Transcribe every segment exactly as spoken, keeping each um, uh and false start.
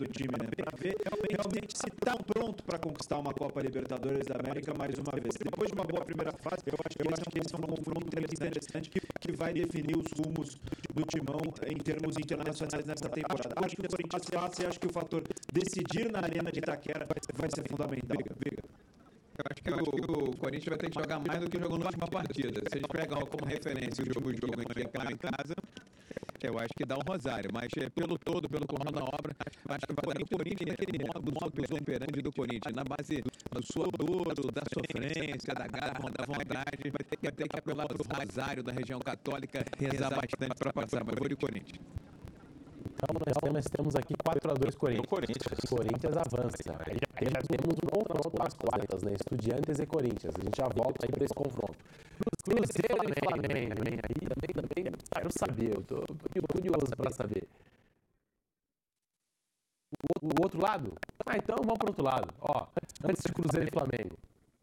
do time, né? Para ver realmente se está pronto para conquistar uma Copa Libertadores da América mais uma vez. Depois de uma boa primeira fase, eu acho que, eu acho que esse é um confronto interessante que, que vai definir os rumos do Timão em termos internacionais nesta temporada. Acho que o Corinthians passa e acho que o fator decidir na Arena de Itaquera vai ser fundamental. Eu acho que o, o Corinthians vai ter que jogar mais do que jogou na última partida. Se eles pegam como referência o jogo de jogo lá em casa, eu acho que dá um rosário. Mas é, pelo todo, pelo conjunto da obra, acho que vai dar o Corinthians naquele modo do operante do Corinthians, na base do suadouro, da sofrência, da garra, da vontade. Vai ter, vai ter que apelar para o rosário da região católica, rezar bastante para passar. Mas vou de Corinthians. Então, nós temos aqui quatro a dois Corinthians. Corinthians. Corinthians avança. Aí já temos um confronto nas quartas, né? Estudiantes e Corinthians. A gente já volta aí para esse confronto. Cruzeiro e Flamengo, né? Aí também, também quero saber. Eu tô curioso para saber. O, o outro lado? Ah, então vamos para o outro lado. Ó, antes de Cruzeiro e Flamengo.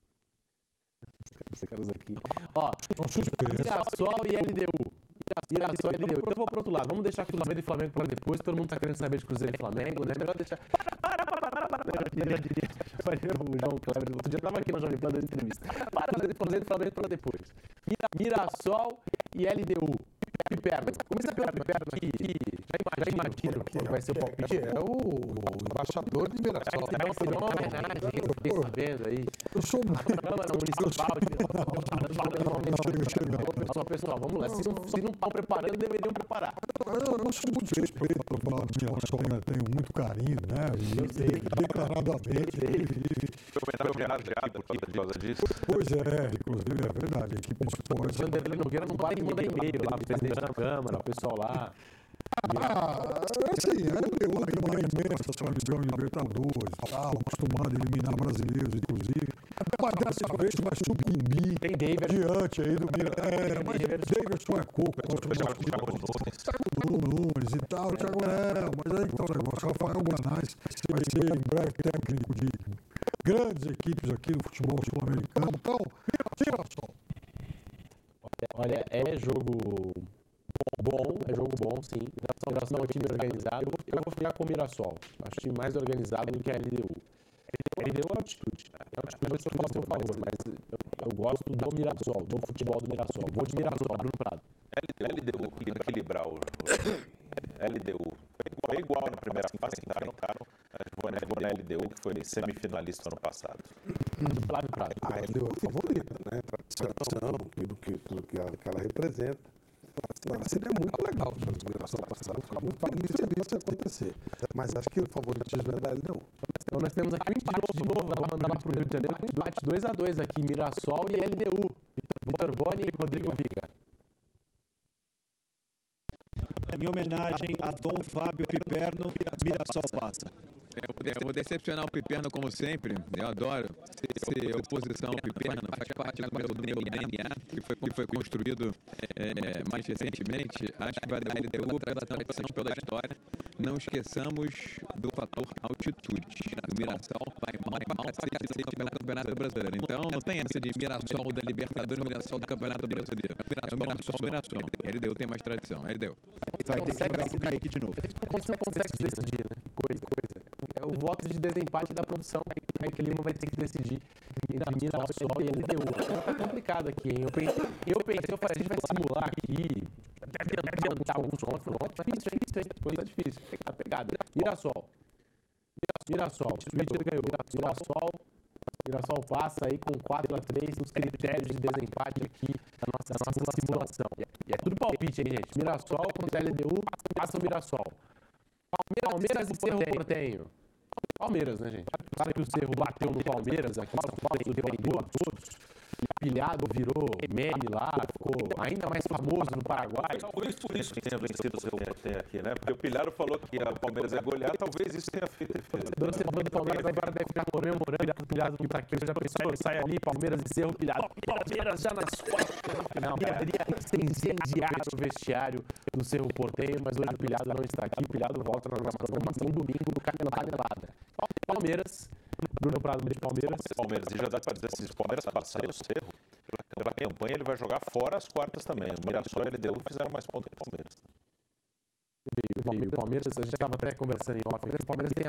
Esse caras aqui. Ó, Mirassol e L D U. Mirassol e L D U. Então eu vou pro outro lado. Vamos deixar Cruzeiro e Flamengo para depois. Todo mundo tá querendo saber de Cruzeiro e Flamengo, né? Melhor deixar. Para, para, para, para, para. Eu diria. O João Kleber. Outro dia eu tava aqui na Jovem Pan dando entrevista. Para, Cruzeiro e Flamengo para depois. Mirassol e L D U. Piperno. Começa pelo Piperno aqui. Já imagina que vai ser o palpite. É o embaixador de Mirassol. Vai ser uma homenagem. Fiquei sabendo aí. Eu sou Câmara Municipal de Mirassol. Pessoal, vamos lá. Se não, se não estão preparando, deveriam preparar. Eu não sou muito respeito para falar de Mirassol, né? Tenho muito carinho, né? E declaradamente. Foi homenageado por causa disso. Pois é, inclusive é verdade. A equipe de esporte. O Vanderlei Nogueira não vai mandar e-mail lá, o presidente da Câmara, o pessoal lá. Ah, assim, é uma imensa tradição de Libertadores, tal, acostumado a eliminar brasileiros, inclusive. Mas dessa vez vai sucumbir Tem David. diante aí do Mirassol. É, mas Davidson é pouco, o Nunes e tal, o Thiago é, mas aí então o negócio, Rafael Guanais vai ser em breve técnico de grandes equipes aqui no futebol sul-americano. Então, Mirassol. Olha, é jogo bom, é jogo bom, sim. Mirassol é um time organizado. Eu vou ficar com o Mirassol. Acho o time mais organizado do que a L D U. A L D U é altitude. É altitude, eu faço a seu favor, mas eu, eu gosto do Mirassol, do futebol do Mirassol. Vou de Mirassol, Bruno Prado. L D U, equilibrar o L D U. Foi igual na primeira fase, entraram, vou na L D U, que foi semifinalista ano passado. Flávio Prado. A L D U é favorita, né? Tradição, tudo que, tudo que, ela, que ela representa. Mas seria muito legal se a Mirassol passar. Ficar muito feliz de ver isso acontecer. Mas acho que o favoritismo é da L D U. Então nós temos aqui um empate de novo. Vou mandar para o Rio de Janeiro. Um empate dois a dois aqui. Mirassol e L D U. Vitor Boni e Rodrigo Viga. Minha homenagem a Dom Fábio Piperno, Mirassol passa. Eu vou decepcionar o Piperno como sempre. Eu adoro ser oposição ao Piperno. Faz parte do meu D N A, que foi, que foi construído é, mais recentemente. Acho que vai dar L D U pela tradição, pela história. Não esqueçamos do fator altitude. O Mirassol vai mal, mal se pelo Campeonato Brasileiro. Então não tem essa de Mirassol da Libertadores, Mirassol do Campeonato Brasileiro. É o Mirassol, Mirassol. L D U tem mais tradição. L D U. Vai ter que cair aqui de novo. Você consegue decidir, né? Coisa, coisa. É o voto de desempate da produção. Aí que Lima vai ter que decidir entre Mirassol e L D U. Tá complicado aqui, hein? Eu pensei, eu pensei, eu falei, a gente vai simular aqui, tentar alguns confrontos. Tá difícil, hein? Coisa tá difícil. Tá pegada. Mirassol. Mirassol. O Twitter ganhou. Mirassol. Mirassol passa aí com quatro a três nos critérios de desempate aqui da nossa, da nossa simulação. E é tudo palpite, hein, gente? Mirassol contra L D U, passa o Mirassol. Palmeiras e Cerro Porteño. Palmeiras, né, gente? Sabe que o Cerro bateu no Palmeiras aqui, São Paulo surpreendeu a todos. Pilhado virou meme lá, ficou ainda mais famoso no Paraguai. Talvez por isso que tenha vencido o seu Porteño aqui, né? Porque o Pilhado falou que o Palmeiras é golear, talvez isso tenha feito efeito. O torcedor do Palmeiras agora deve ficar comemorando o Pilhado que tá aqui. Já pensou, sai ali, Palmeiras e Cerro, Pilhado. Palmeiras já nas quartas no final. Poderia incendiar o vestiário do Cerro Porteño, mas hoje o Pilhado não está aqui. O Pilhado volta na nossa programação domingo do Canelada. Palmeiras, Bruno Prado de Palmeiras. Palmeiras, e já dá para dizer, se o Palmeiras passar o Cerro, pela campanha ele vai jogar fora as quartas também. O Mirassol e o L D U fizeram mais pontos que o Palmeiras. O Palmeiras, a gente estava até conversando em off, o Palmeiras tem